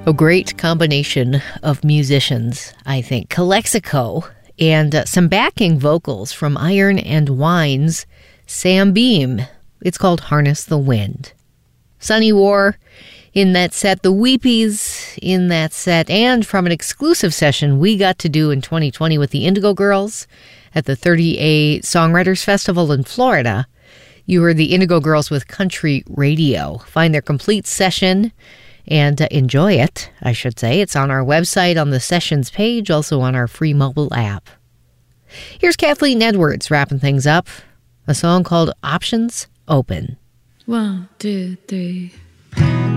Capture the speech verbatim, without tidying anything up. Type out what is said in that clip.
A great combination of musicians, I think. Calexico and uh, some backing vocals from Iron and Wine's Sam Beam. It's called Harness the Wind. Sunny War in that set, the Weepies in that set, and from an exclusive session we got to do in twenty twenty with the Indigo Girls at the thirty A Songwriters Festival in Florida. You heard the Indigo Girls with Country Radio. Find their complete session and uh, enjoy it, I should say. It's on our website on the Sessions page, also on our free mobile app. Here's Kathleen Edwards wrapping things up. A song called Options Open. One, two, three.